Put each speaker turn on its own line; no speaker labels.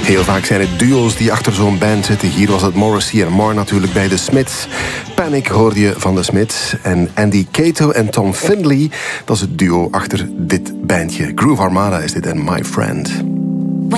Heel vaak zijn het duo's die achter zo'n band zitten. Hier was het Morrissey en Moore natuurlijk bij de Smiths. Panic hoorde je van de Smiths. En Andy Cato en Tom Findlay, dat is het duo achter dit bandje. Groove Armada is dit en My Friend.